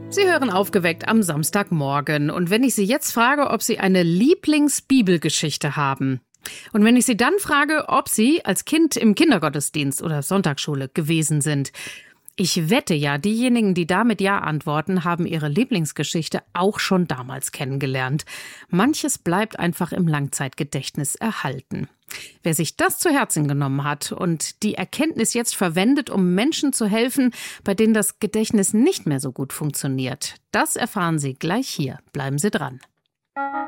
Sie hören Aufgeweckt am Samstagmorgen. Und wenn ich Sie jetzt frage, ob Sie eine Lieblingsbibelgeschichte haben, und wenn ich Sie dann frage, ob Sie als Kind im Kindergottesdienst oder Sonntagsschule gewesen sind, ich wette ja, diejenigen, die da mit Ja antworten, haben ihre Lieblingsgeschichte auch schon damals kennengelernt. Manches bleibt einfach im Langzeitgedächtnis erhalten. Wer sich das zu Herzen genommen hat und die Erkenntnis jetzt verwendet, um Menschen zu helfen, bei denen das Gedächtnis nicht mehr so gut funktioniert, das erfahren Sie gleich hier. Bleiben Sie dran.